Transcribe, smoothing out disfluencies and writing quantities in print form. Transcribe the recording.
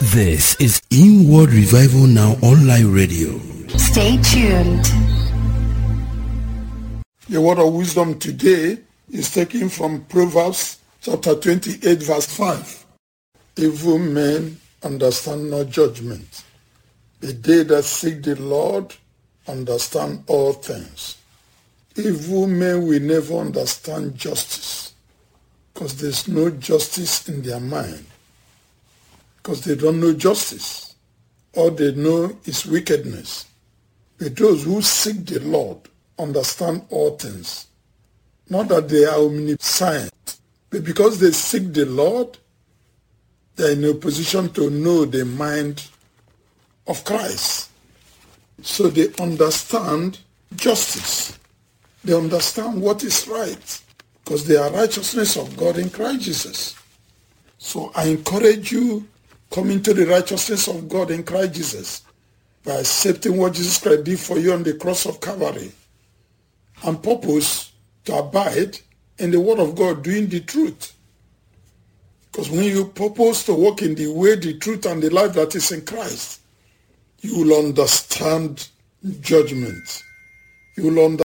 This is Inward Revival Now Online Radio. Stay tuned. The word of wisdom today is taken from Proverbs chapter 28 verse 5. Evil men understand not judgment, but they that seek the Lord understand all things. Evil men will never understand justice because there's no justice in their mind, because they don't know justice. All they know is wickedness. But those who seek the Lord understand all things. Not that they are omniscient, but because they seek the Lord, they are in a position to know the mind of Christ. So they understand justice. They understand what is right, because they are righteousness of God in Christ Jesus. So I encourage you, come into the righteousness of God in Christ Jesus by accepting what Jesus Christ did for you on the cross of Calvary, and purpose to abide in the word of God, doing the truth. Because when you purpose to walk in the way, the truth, and the life that is in Christ, you will understand judgment. You will understand